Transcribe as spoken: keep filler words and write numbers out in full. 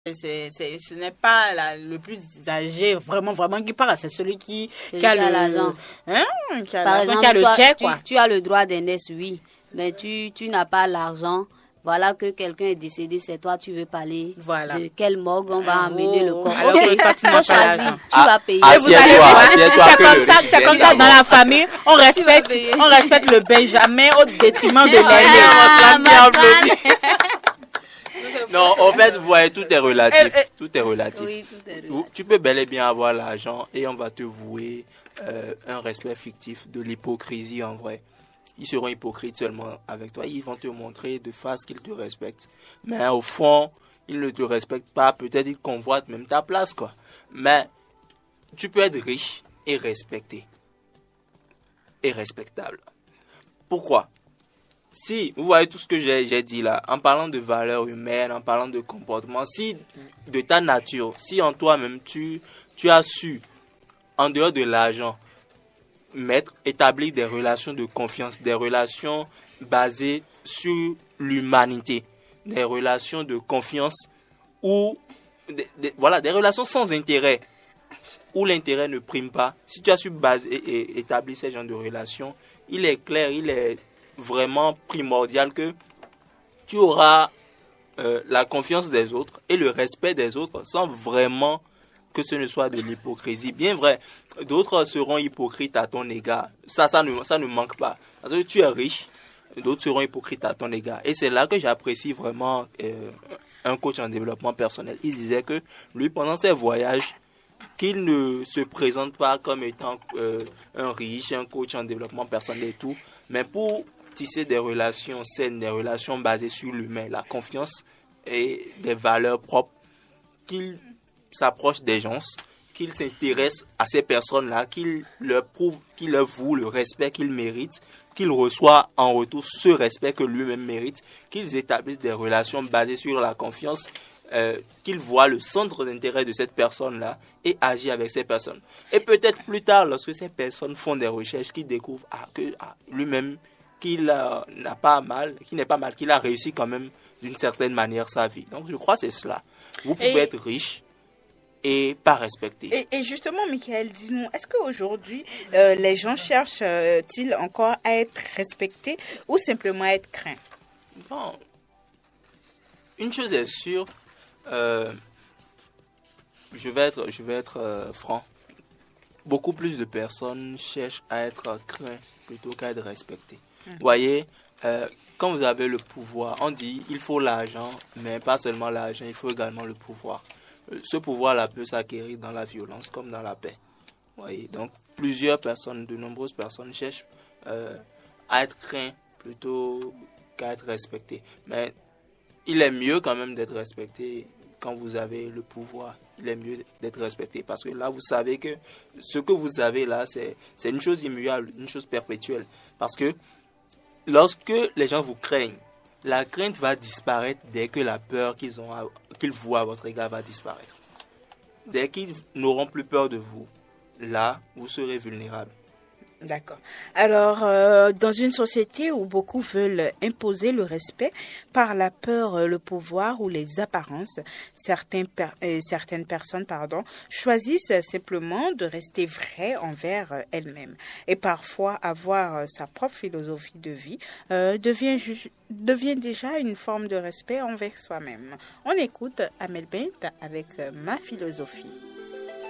C'est, c'est, ce n'est pas la, le plus âgé vraiment vraiment qui parle, c'est celui qui, Celui qui a qui a le l'argent. hein, qui a Par l'argent, exemple, qui a le toi, chèque tu, quoi. tu as le droit d'aînesse, oui, mais tu, tu n'as pas l'argent. Voilà que quelqu'un est décédé, c'est toi, tu veux parler Voilà. de quelle morgue on va Ah, amener le oh, corps. alors Ok, que toi, tu n'as faut pas choisir, l'argent. tu Ah, vas payer. ah, Et vous allez Assieds-toi, voir, assieds-toi c'est que comme le ça, riche c'est comme vienne ça dans d'abord. la famille, on respecte, payer. on respecte le Benjamin au détriment de Ah, l'aîné. ma applaudit. Donc, Non, en fait, vous voyez, tout est relatif. Eh, eh. Tout est relatif. Oui, tout est Vous- relatif. Tu peux bel et bien avoir l'argent et on va te vouer euh, un respect fictif, de l'hypocrisie en vrai. Ils seront hypocrites seulement avec toi. Ils vont te montrer de face qu'ils te respectent. Mais au fond, ils ne te respectent pas. Peut-être ils convoitent même ta place, quoi. Mais tu peux être riche et respecté. Et respectable. Pourquoi? Si, vous voyez tout ce que j'ai j'ai dit là, en parlant de valeurs humaines, en parlant de comportement, si de ta nature, si en toi-même tu, tu as su, en dehors de l'argent, mettre, établir des relations de confiance, des relations basées sur l'humanité, des relations de confiance ou des, des- voilà, des relations sans intérêt, où l'intérêt ne prime pas. Si tu as su baser et, et établir ces genres de relations, il est clair, il est vraiment primordial que tu auras euh, la confiance des autres et le respect des autres sans vraiment que ce ne soit de l'hypocrisie. Bien vrai, d'autres seront hypocrites à ton égard. Ça, ça ne, ça ne manque pas. Parce que tu es riche, d'autres seront hypocrites à ton égard. Et c'est là que j'apprécie vraiment euh, un coach en développement personnel. Il disait que lui, pendant ses voyages, qu'il ne se présente pas comme étant euh, un riche, un coach en développement personnel et tout, mais pour tisser des relations saines, des relations basées sur l'humain, la confiance et des valeurs propres, qu'il s'approche des gens, qu'il s'intéresse à ces personnes-là, qu'il leur prouve, qu'il leur voue le respect qu'ils méritent, qu'il reçoit en retour ce respect que lui-même mérite, qu'ils établissent des relations basées sur la confiance, euh, qu'il voit le centre d'intérêt de cette personne-là et agit avec ces personnes. Et peut-être plus tard, lorsque ces personnes font des recherches, qu'ils découvrent ah, que ah, lui-même, qu'il euh, n'a pas mal, qu'il n'est pas mal, qu'il a réussi quand même d'une certaine manière sa vie. Donc je crois que c'est cela. Vous pouvez Et, être riche et pas respecté. et, et justement, Michael, dis-nous, est-ce qu'aujourd'hui, euh, les gens cherchent-ils encore à être respectés ou simplement à être craints? Bon, une chose est sûre, euh, je vais être, je vais être euh, franc. Beaucoup plus de personnes cherchent à être craints plutôt qu'à être respectés. Vous voyez, euh, quand vous avez le pouvoir, on dit il faut l'argent, mais pas seulement l'argent, il faut également le pouvoir. Euh, Ce pouvoir-là peut s'acquérir dans la violence comme dans la paix. Vous voyez, donc plusieurs personnes, de nombreuses personnes cherchent euh, à être craints plutôt qu'à être respectés. Mais il est mieux quand même d'être respecté quand vous avez le pouvoir. Il est mieux d'être respecté parce que là, vous savez que ce que vous avez là, c'est, c'est une chose immuable, une chose perpétuelle. Parce que lorsque les gens vous craignent, la crainte va disparaître dès que la peur qu'ils ont, à- qu'ils voient à votre égard va disparaître. Dès qu'ils n'auront plus peur de vous, là, vous serez vulnérable. D'accord. Alors, euh, dans une société où beaucoup veulent imposer le respect par la peur, euh, le pouvoir ou les apparences, certains per- euh, certaines personnes pardon, choisissent simplement de rester vraies envers euh, elles-mêmes. Et parfois, avoir euh, sa propre philosophie de vie euh, devient, ju- devient déjà une forme de respect envers soi-même. On écoute Amel Bent avec euh, Ma philosophie.